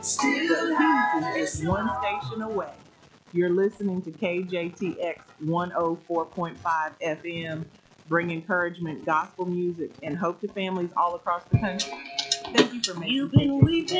But Peace is just one station away. You're listening to KJTX 104.5 FM, bring encouragement, gospel music, and hope to families all across the country. Thank you for making KJTX